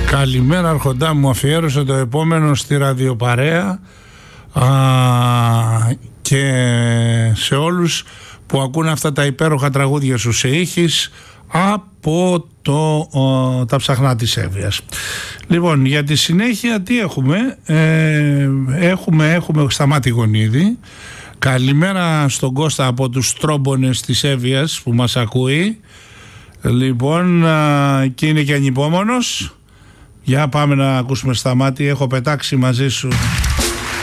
Καλημέρα αρχοντά μου, αφιέρωσε το επόμενο στη ραδιοπαρέα και σε όλους που ακούν αυτά τα υπέροχα τραγούδια σου σε ήχης από τα ψαχνά της Εύβοιας. Λοιπόν, για τη συνέχεια τι έχουμε? Έχουμε Σταμάτη Γονίδη. Καλημέρα στον Κώστα από τους Τρόμπονες της Εύβοιας που μας ακούει. Λοιπόν, και είναι και ανυπόμονος. Για πάμε να ακούσουμε Σταμάτη, έχω πετάξει μαζί σου.